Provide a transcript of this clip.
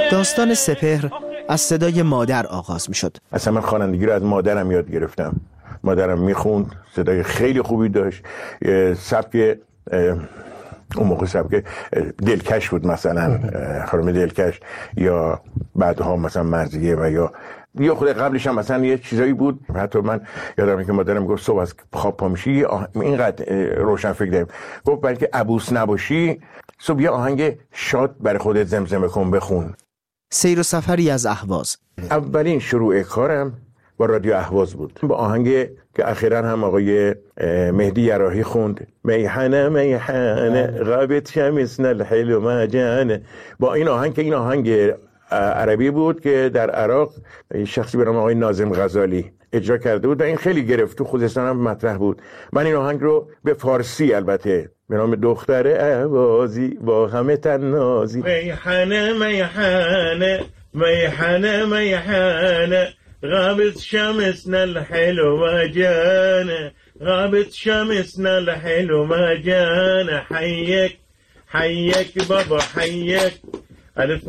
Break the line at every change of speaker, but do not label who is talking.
داستان سپهر از صدای مادر آغاز میشد.
اصلا من خوانندگی رو از مادرم یاد گرفتم. مادرم میخوند، صدای خیلی خوبی داشت، سبک اون موقع سبک دلکش بود، مثلا خانم دلکش، یا بعدها مثلا مرضیه، و یا خود قبلش هم مثلا یه چیزایی بود. حتی من یادمه که مادرم گفت صبح از خواب پا میشی اینقدر روشن فکر داریم، گفت بلکه عبوس نباشی صبح یه آهنگ شاد برای خودت زمزمه کن بخون.
سیر و سفری از اهواز.
اولین شروع کارم با رادیو اهواز بود، با آهنگ که اخیراً هم آقای مهدی یراحی خوند، میحنه میحنه غابت شمسنا الحلو مجانه. با این آهنگ که این آهنگ عربی بود که در عراق شخصی به نام آقای ناظم غزالی اجرا کرده بود و این خیلی گرفت، تو خوزستان هم مطرح بود. من این آهنگ رو به فارسی البته به نام دختر اهوازی با همه تنازی، میحنه میحنه میحنه میحنه غابت شمسنا الحلو مجانه غابت شمسنا الحلو مجانه حيك حيك بابا حيك